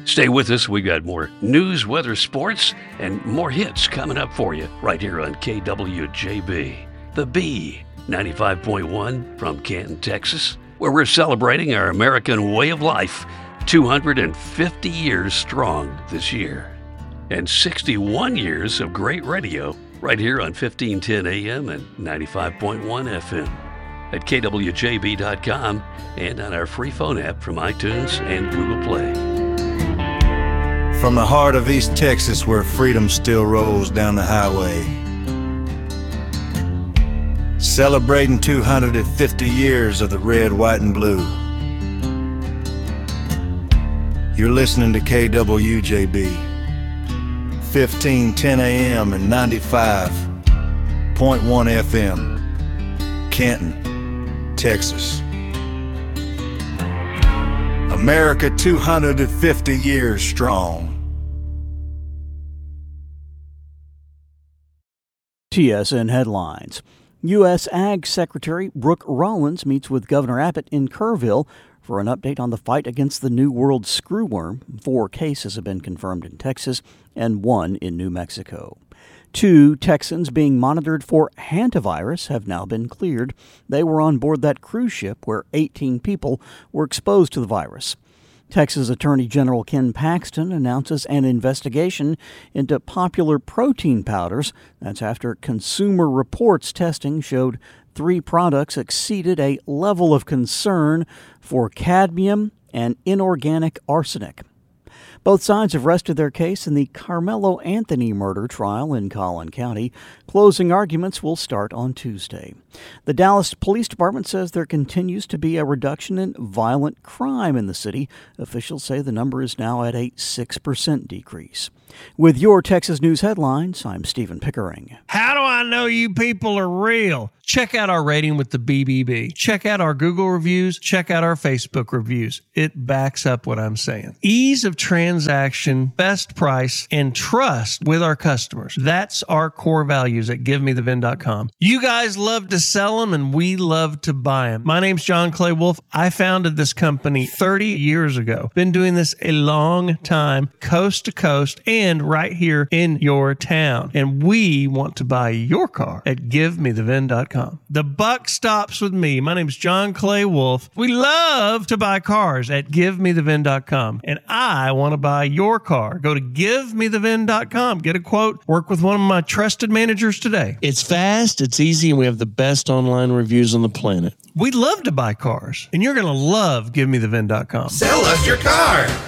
Stay with us. We've got more news, weather, sports, and more hits coming up for you right here on KWJB. The B, 95.1 from Canton, Texas, where we're celebrating our American way of life, 250 years strong this year. And 61 years of great radio right here on 1510 AM and 95.1 FM. At KWJB.com and on our free phone app from iTunes and Google Play. From the heart of East Texas, where freedom still rolls down the highway, celebrating 250 years of the red, white, and blue. You're listening to KWJB, 1510 AM and 95.1 FM, Canton, Texas. America 250 years strong. TSN headlines. U.S. Ag Secretary Brooke Rollins meets with Governor Abbott in Kerrville for an update on the fight against the New World screwworm. 4 cases have been confirmed in Texas and 1 in New Mexico. 2 Texans being monitored for hantavirus have now been cleared. They were on board that cruise ship where 18 people were exposed to the virus. Texas Attorney General Ken Paxton announces an investigation into popular protein powders. That's after Consumer Reports testing showed 3 products exceeded a level of concern for cadmium and inorganic arsenic. Both sides have rested their case in the Carmelo Anthony murder trial in Collin County. Closing arguments will start on Tuesday. The Dallas Police Department says there continues to be a reduction in violent crime in the city. Officials say the number is now at a 6% decrease. With your Texas News headlines, I'm Stephen Pickering. How do I know you people are real? Check out our rating with the BBB. Check out our Google reviews. Check out our Facebook reviews. It backs up what I'm saying. Ease of transaction, best price, and trust with our customers. That's our core values at GiveMeTheVin.com. You guys love to sell them, and we love to buy them. My name's John Clay Wolf. I founded this company 30 years ago. Been doing this a long time, coast to coast, and right here in your town. And we want to buy your car at GiveMeTheVin.com. The buck stops with me. My name's John Clay Wolf. We love to buy cars at GiveMeTheVin.com. And I want to buy your car. Go to GiveMeTheVin.com. Get a quote. Work with one of my trusted managers today. It's fast, it's easy, and we have the best online reviews on the planet. We love to buy cars. And you're going to love GiveMeTheVin.com. Sell us your car.